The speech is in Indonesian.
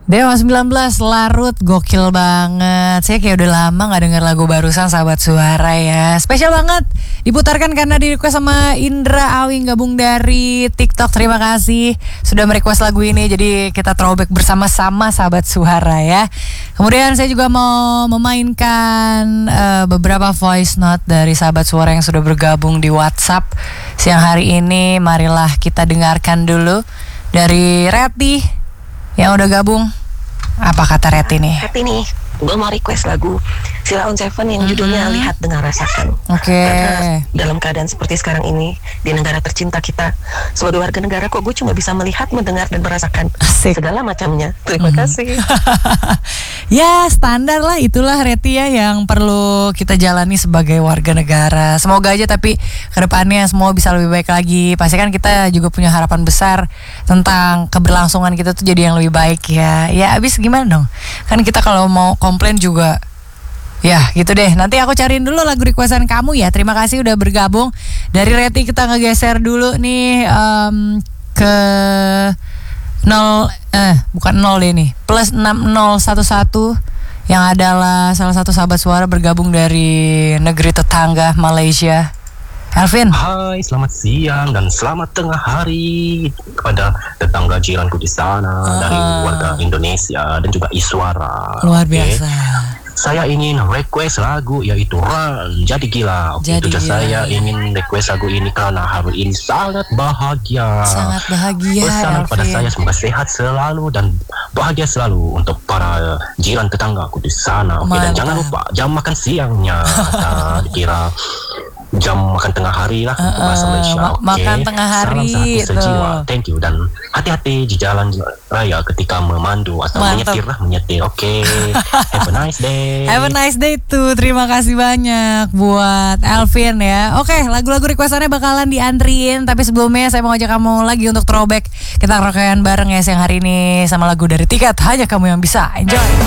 Dewa 19 Larut, gokil banget. Saya kayak udah lama gak denger lagu barusan Sahabat Suara ya. Spesial banget diputarkan karena di request sama Indra Awi gabung dari TikTok. Terima kasih sudah merequest lagu ini. Jadi kita throwback bersama-sama Sahabat Suara ya. Kemudian saya juga mau memainkan beberapa voice note dari Sahabat Suara yang sudah bergabung di WhatsApp siang hari ini. Marilah kita dengarkan dulu dari Reti yang udah gabung. Apa kata Reti nih? Reti nih, gue mau request lagu Sheila on 7 yang judulnya Lihat Dengar Rasakan. Oke. Dalam keadaan seperti sekarang ini, di negara tercinta kita, sebagai warga negara kok gue cuma bisa melihat, mendengar, dan merasakan Asik. segala macamnya. Terima kasih. Ya standar lah, itulah Reti ya yang perlu kita jalani sebagai warga negara. Semoga aja tapi kedepannya semua bisa lebih baik lagi. Pasti kan kita juga punya harapan besar tentang keberlangsungan kita tuh jadi yang lebih baik ya. Ya abis gimana dong? Kan kita kalau mau komplain juga ya gitu deh. Nanti aku cariin dulu lagu requestan kamu ya. Terima kasih udah bergabung. Dari Reti kita ngegeser dulu nih ke 0 bukan 0 deh nih, plus 6011 yang adalah salah satu sahabat suara bergabung dari negeri tetangga Malaysia. Alvin. Hai, selamat siang dan selamat tengah hari kepada tetangga jiranku di sana dari warga Indonesia dan juga Iswara. Luar biasa. Saya ingin request lagu yaitu Run Jadi Gila. Jadi Itu Gila. saya ingin request lagu ini karena hari ini sangat bahagia. Sangat bahagia. Pesan kepada Alvin. saya semoga sehat selalu dan bahagia selalu untuk para jiran tetanggaku di sana. Oke, dan Mantap. jangan lupa jam makan siangnya. Nah, dikira jam makan tengah hari lah untuk bahasa Malaysia. Oke. makan tengah hari Salam satu sejiwa. tuh. Thank you dan hati-hati di jalan raya ketika memandu atau Mantap. menyetir. Oke. Have a nice day. Have a nice day tuh. Terima kasih banyak buat Alvin ya. Oke, lagu-lagu requestannya bakalan diantriin. Tapi sebelumnya saya mau ngajak kamu lagi untuk throwback. Kita rokean bareng ya siang hari ini sama lagu dari Tiket. Hanya kamu yang bisa. Enjoy.